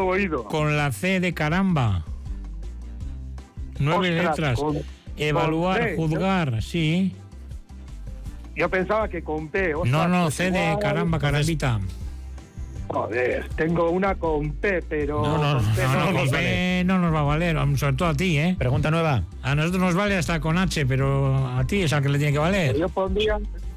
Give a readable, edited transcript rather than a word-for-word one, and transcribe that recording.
oído. Con la C de caramba. 9 letras. Evaluar, con C, juzgar, ¿no? Sí. Yo pensaba que con P. Ostras, No, pues C de igual. caramba, carambita. Joder, tengo una con P, pero... No, con P con P no nos va a valer, sobre todo a ti, ¿eh? Pregunta nueva. A nosotros nos vale hasta con H, pero a ti es al que le tiene que valer. Yo pondría